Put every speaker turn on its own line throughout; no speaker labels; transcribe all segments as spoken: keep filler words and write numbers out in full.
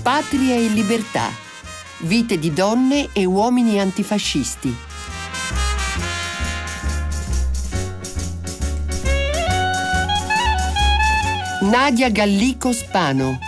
Patria e libertà. Vite di donne e uomini antifascisti. Nadia Gallico Spano.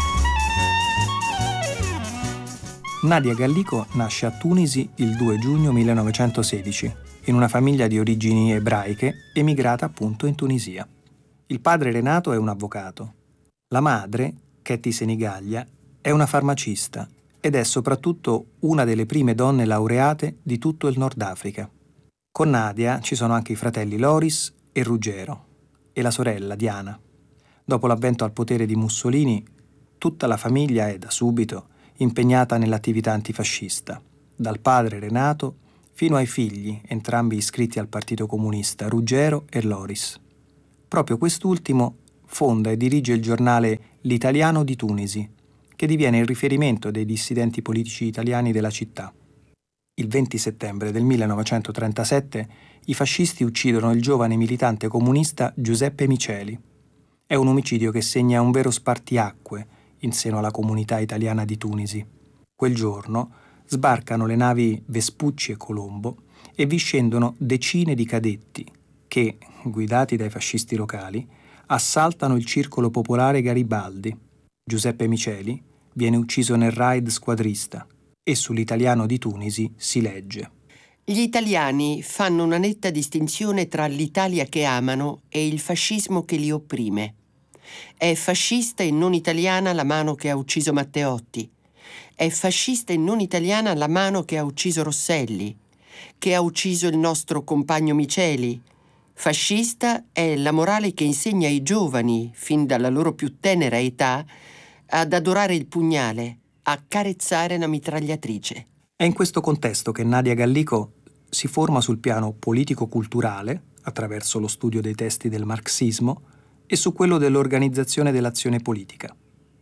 Nadia Gallico nasce a Tunisi il due giugno millenovecentosedici, in una famiglia di origini ebraiche emigrata appunto in Tunisia. Il padre Renato è un avvocato. La madre, Ketty Senigaglia, è una farmacista ed è soprattutto una delle prime donne laureate di tutto il Nord Africa. Con Nadia ci sono anche i fratelli Loris e Ruggero e la sorella Diana. Dopo l'avvento al potere di Mussolini, tutta la famiglia è da subito impegnata nell'attività antifascista, dal padre Renato fino ai figli, entrambi iscritti al Partito Comunista, Ruggero e Loris. Proprio quest'ultimo fonda e dirige il giornale L'Italiano di Tunisi, che diviene il riferimento dei dissidenti politici italiani della città. Il venti settembre del millenovecentotrentasette i fascisti uccidono il giovane militante comunista Giuseppe Miceli. È un omicidio che segna un vero spartiacque in seno alla comunità italiana di Tunisi. Quel giorno sbarcano le navi Vespucci e Colombo e vi scendono decine di cadetti che, guidati dai fascisti locali, assaltano il circolo popolare Garibaldi. Giuseppe Miceli viene ucciso nel raid squadrista e sull'Italiano di Tunisi si legge:
Gli italiani fanno una netta distinzione tra l'Italia che amano e il fascismo che li opprime. È fascista e non italiana la mano che ha ucciso Matteotti. È fascista e non italiana la mano che ha ucciso Rosselli, che ha ucciso il nostro compagno Miceli. Fascista è la morale che insegna ai giovani, fin dalla loro più tenera età, ad adorare il pugnale, a carezzare la mitragliatrice.
È in questo contesto che Nadia Gallico si forma sul piano politico-culturale, attraverso lo studio dei testi del marxismo, e su quello dell'organizzazione dell'azione politica.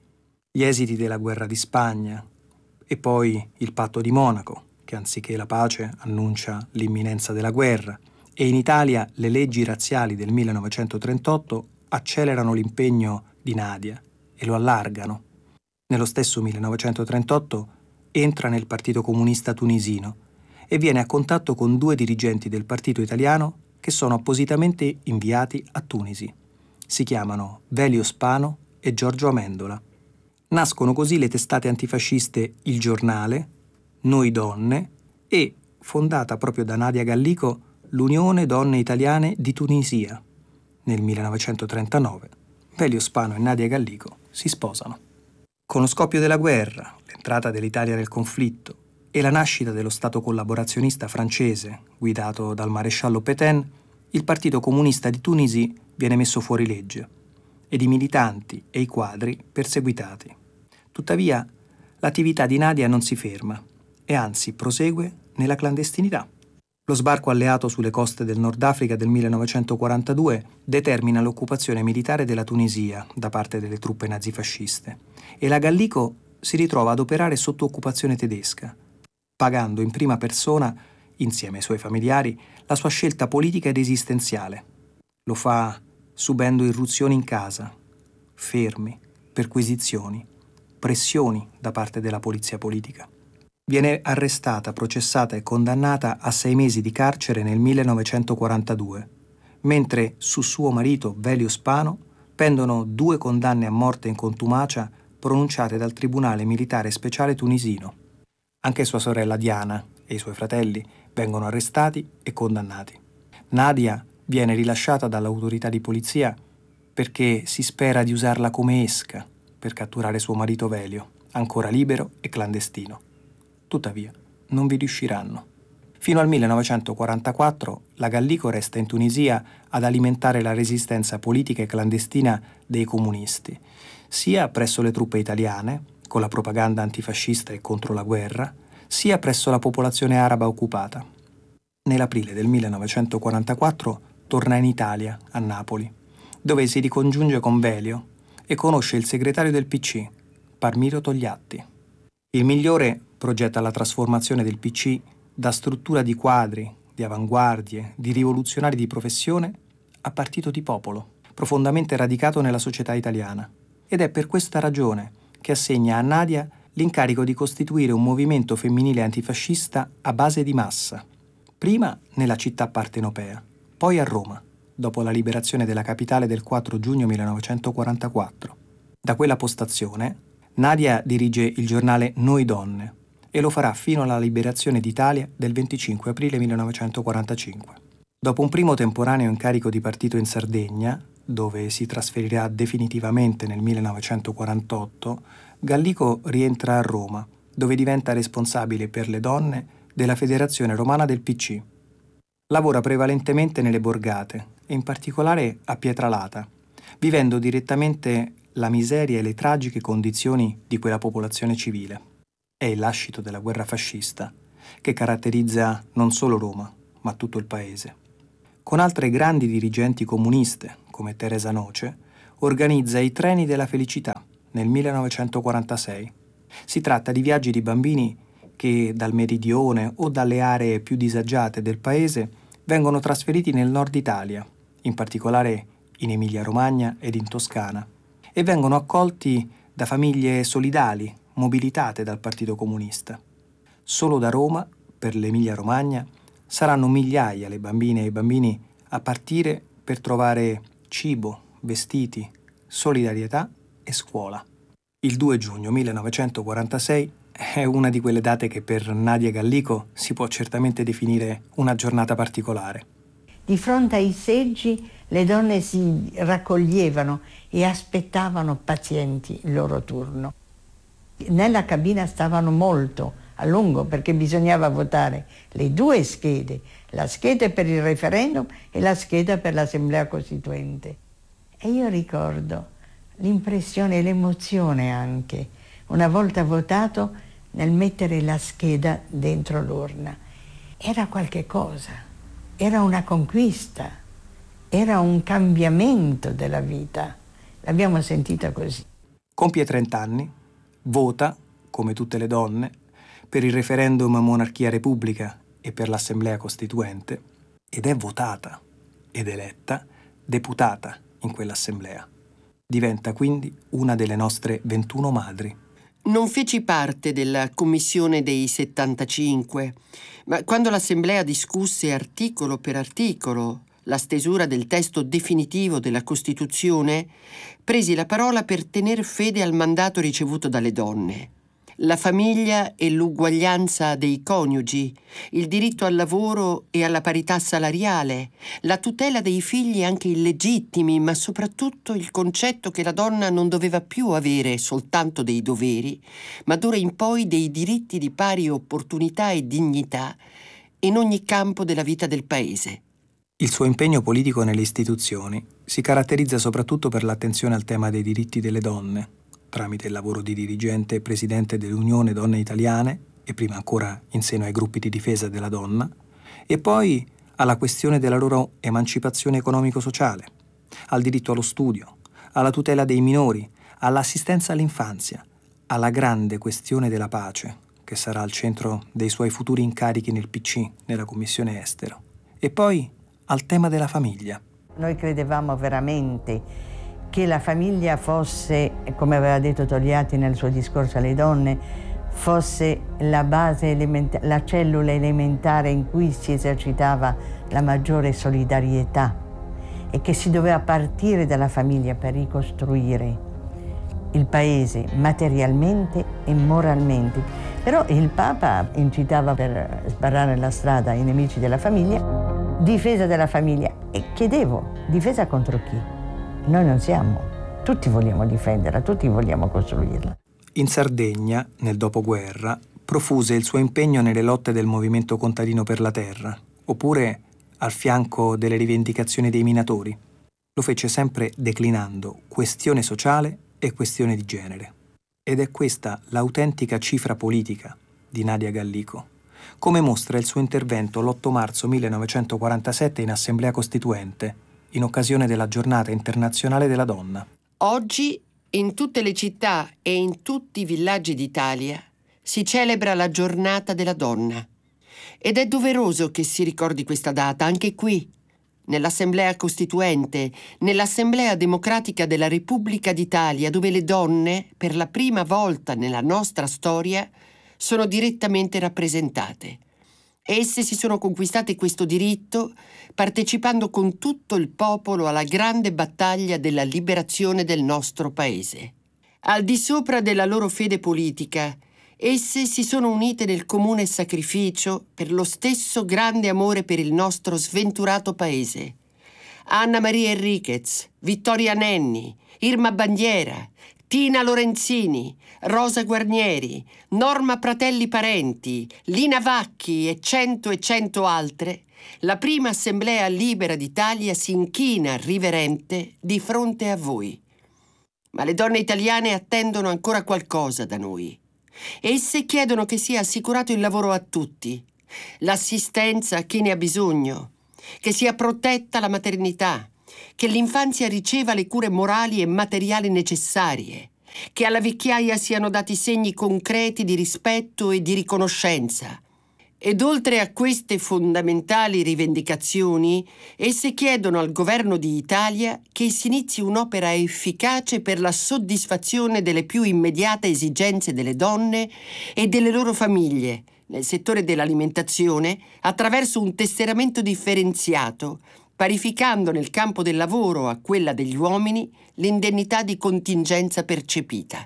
Gli esiti della guerra di Spagna e poi il patto di Monaco, che anziché la pace annuncia l'imminenza della guerra, e in Italia le leggi razziali del millenovecentotrentotto accelerano l'impegno di Nadia e lo allargano. Nello stesso millenovecentotrentotto entra nel Partito Comunista Tunisino e viene a contatto con due dirigenti del partito italiano che sono appositamente inviati a Tunisi. Si chiamano Velio Spano e Giorgio Amendola. Nascono così le testate antifasciste Il Giornale, Noi Donne e, fondata proprio da Nadia Gallico, l'Unione Donne Italiane di Tunisia. Nel millenovecentotrentanove Velio Spano e Nadia Gallico si sposano. Con lo scoppio della guerra, l'entrata dell'Italia nel conflitto e la nascita dello Stato collaborazionista francese, guidato dal maresciallo Pétain, il Partito Comunista di Tunisi viene messo fuori legge ed i militanti e i quadri perseguitati. Tuttavia, l'attività di Nadia non si ferma e anzi prosegue nella clandestinità. Lo sbarco alleato sulle coste del Nord Africa del millenovecentoquarantadue determina l'occupazione militare della Tunisia da parte delle truppe nazifasciste e la Gallico si ritrova ad operare sotto occupazione tedesca, pagando in prima persona, insieme ai suoi familiari, la sua scelta politica ed esistenziale. Lo fa subendo irruzioni in casa, fermi, perquisizioni, pressioni da parte della polizia politica. Viene arrestata, processata e condannata a sei mesi di carcere nel millenovecentoquarantadue, mentre su suo marito Velio Spano pendono due condanne a morte in contumacia pronunciate dal Tribunale Militare Speciale tunisino. Anche sua sorella Diana e i suoi fratelli vengono arrestati e condannati. Nadia viene rilasciata dall'autorità di polizia perché si spera di usarla come esca per catturare suo marito Velio, ancora libero e clandestino. Tuttavia, non vi riusciranno. Fino al millenovecentoquarantaquattro la Gallico resta in Tunisia ad alimentare la resistenza politica e clandestina dei comunisti, sia presso le truppe italiane, con la propaganda antifascista e contro la guerra, sia presso la popolazione araba occupata. Nell'aprile del millenovecentoquarantaquattro torna in Italia, a Napoli, dove si ricongiunge con Velio e conosce il segretario del P C, Palmiro Togliatti. Il migliore progetta la trasformazione del P C da struttura di quadri, di avanguardie, di rivoluzionari di professione a partito di popolo, profondamente radicato nella società italiana. Ed è per questa ragione che assegna a Nadia l'incarico di costituire un movimento femminile antifascista a base di massa, prima nella città partenopea, poi a Roma, dopo la liberazione della capitale del quattro giugno millenovecentoquarantaquattro. Da quella postazione, Nadia dirige il giornale Noi Donne e lo farà fino alla liberazione d'Italia del venticinque aprile millenovecentoquarantacinque. Dopo un primo temporaneo incarico di partito in Sardegna, dove si trasferirà definitivamente nel millenovecentoquarantotto, Gallico rientra a Roma, dove diventa responsabile per le donne della Federazione Romana del P C. Lavora prevalentemente nelle borgate, e in particolare a Pietralata, vivendo direttamente la miseria e le tragiche condizioni di quella popolazione civile. È il lascito della guerra fascista che caratterizza non solo Roma, ma tutto il paese. Con altre grandi dirigenti comuniste, come Teresa Noce, organizza i Treni della Felicità nel millenovecentoquarantasei. Si tratta di viaggi di bambini che dal meridione o dalle aree più disagiate del paese vengono trasferiti nel nord Italia, in particolare in Emilia-Romagna ed in Toscana, e vengono accolti da famiglie solidali, mobilitate dal Partito Comunista. Solo da Roma, per l'Emilia-Romagna, saranno migliaia le bambine e i bambini a partire per trovare cibo, vestiti, solidarietà e scuola. Il due giugno millenovecentoquarantasei è una di quelle date che per Nadia Gallico si può certamente definire una giornata particolare.
Di fronte ai seggi le donne si raccoglievano e aspettavano pazienti il loro turno. Nella cabina stavano molto a lungo perché bisognava votare le due schede, la scheda per il referendum e la scheda per l'Assemblea Costituente. E io ricordo l'impressione e l'emozione anche, una volta votato, nel mettere la scheda dentro l'urna. Era qualche cosa, era una conquista, era un cambiamento della vita. L'abbiamo sentita così.
Compie trent'anni, vota, come tutte le donne, per il referendum monarchia-repubblica e per l'Assemblea Costituente, ed è votata ed eletta deputata in quell'assemblea. Diventa quindi una delle nostre ventuno madri.
Non feci parte della commissione dei settantacinque, ma quando l'Assemblea discusse articolo per articolo la stesura del testo definitivo della Costituzione, presi la parola per tener fede al mandato ricevuto dalle donne. La famiglia e l'uguaglianza dei coniugi, il diritto al lavoro e alla parità salariale, la tutela dei figli anche illegittimi, ma soprattutto il concetto che la donna non doveva più avere soltanto dei doveri, ma d'ora in poi dei diritti di pari opportunità e dignità in ogni campo della vita del paese.
Il suo impegno politico nelle istituzioni si caratterizza soprattutto per l'attenzione al tema dei diritti delle donne, tramite il lavoro di dirigente e presidente dell'Unione Donne Italiane e prima ancora in seno ai gruppi di difesa della donna, e poi alla questione della loro emancipazione economico-sociale, al diritto allo studio, alla tutela dei minori, all'assistenza all'infanzia, alla grande questione della pace, che sarà al centro dei suoi futuri incarichi nel P C, nella Commissione Estero, e poi al tema della famiglia.
Noi credevamo veramente che la famiglia fosse, come aveva detto Togliatti nel suo discorso alle donne, fosse la base elementa- la cellula elementare in cui si esercitava la maggiore solidarietà e che si doveva partire dalla famiglia per ricostruire il paese materialmente e moralmente. Però il Papa incitava per sbarrare la strada ai nemici della famiglia, difesa della famiglia, e chiedevo, difesa contro chi? Noi non siamo, tutti vogliamo difenderla, tutti vogliamo costruirla.
In Sardegna, nel dopoguerra, profuse il suo impegno nelle lotte del movimento contadino per la terra, oppure al fianco delle rivendicazioni dei minatori. Lo fece sempre declinando questione sociale e questione di genere. Ed è questa l'autentica cifra politica di Nadia Gallico, come mostra il suo intervento l'otto marzo millenovecentoquarantasette in Assemblea Costituente, in occasione della Giornata Internazionale della Donna.
Oggi, in tutte le città e in tutti i villaggi d'Italia, si celebra la Giornata della Donna. Ed è doveroso che si ricordi questa data anche qui, nell'Assemblea Costituente, nell'Assemblea Democratica della Repubblica d'Italia, dove le donne, per la prima volta nella nostra storia, sono direttamente rappresentate. Esse si sono conquistate questo diritto partecipando con tutto il popolo alla grande battaglia della liberazione del nostro paese. Al di sopra della loro fede politica, esse si sono unite nel comune sacrificio per lo stesso grande amore per il nostro sventurato paese. Anna Maria Enriquez, Vittoria Nenni, Irma Bandiera, Tina Lorenzini, Rosa Guarnieri, Norma Pratelli Parenti, Lina Vacchi e cento e cento altre, la prima Assemblea Libera d'Italia si inchina riverente di fronte a voi. Ma le donne italiane attendono ancora qualcosa da noi. Esse chiedono che sia assicurato il lavoro a tutti, l'assistenza a chi ne ha bisogno, che sia protetta la maternità, che l'infanzia riceva le cure morali e materiali necessarie, che alla vecchiaia siano dati segni concreti di rispetto e di riconoscenza. Ed oltre a queste fondamentali rivendicazioni, esse chiedono al governo di Italia che si inizi un'opera efficace per la soddisfazione delle più immediate esigenze delle donne e delle loro famiglie nel settore dell'alimentazione attraverso un tesseramento differenziato, parificando nel campo del lavoro a quella degli uomini l'indennità di contingenza percepita.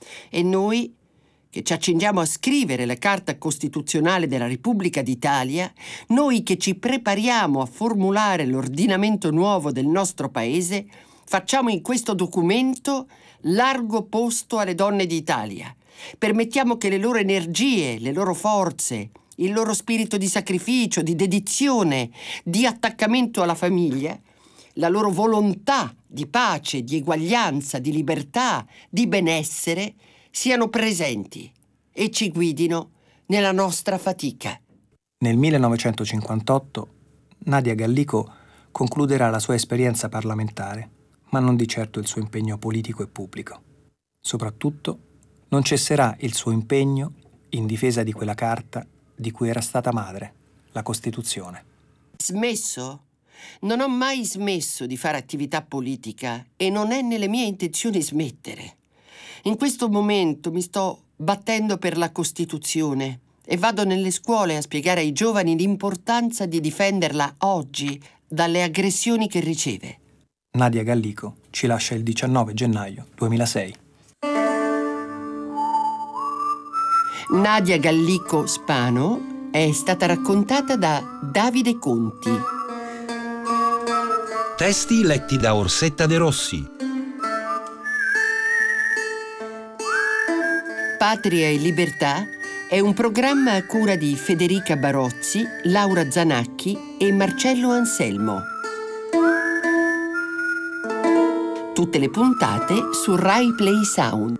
E noi, che ci accingiamo a scrivere la Carta Costituzionale della Repubblica d'Italia, noi che ci prepariamo a formulare l'ordinamento nuovo del nostro Paese, facciamo in questo documento largo posto alle donne d'Italia. Permettiamo che le loro energie, le loro forze, il loro spirito di sacrificio, di dedizione, di attaccamento alla famiglia, la loro volontà di pace, di eguaglianza, di libertà, di benessere, siano presenti e ci guidino nella nostra fatica.
Nel millenovecentocinquantotto Nadia Gallico concluderà la sua esperienza parlamentare, ma non di certo il suo impegno politico e pubblico. Soprattutto non cesserà il suo impegno in difesa di quella carta di cui era stata madre, la Costituzione.
Smesso? Non ho mai smesso di fare attività politica e non è nelle mie intenzioni smettere. In questo momento mi sto battendo per la Costituzione e vado nelle scuole a spiegare ai giovani l'importanza di difenderla oggi dalle aggressioni che riceve.
Nadia Gallico ci lascia il diciannove gennaio duemilasei.
Nadia Gallico Spano è stata raccontata da Davide Conti.
Testi letti da Orsetta De Rossi.
Patria e Libertà è un programma a cura di Federica Barozzi, Laura Zanacchi e Marcello Anselmo. Tutte le puntate su Rai Play Sound.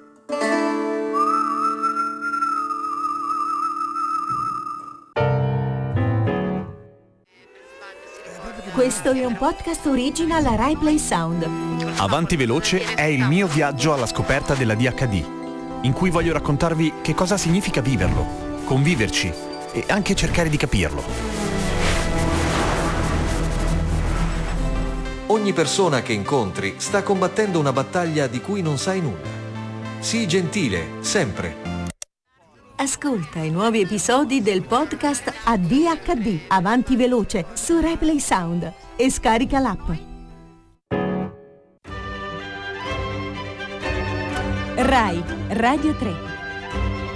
Questo è un podcast original a Rai Play Sound.
Avanti Veloce è il mio viaggio alla scoperta della D H D, in cui voglio raccontarvi che cosa significa viverlo, conviverci e anche cercare di capirlo.
Ogni persona che incontri sta combattendo una battaglia di cui non sai nulla. Sii gentile, sempre.
Ascolta i nuovi episodi del podcast A D H D, Avanti Veloce, su Rai Play Sound e scarica l'app. Rai Radio tre.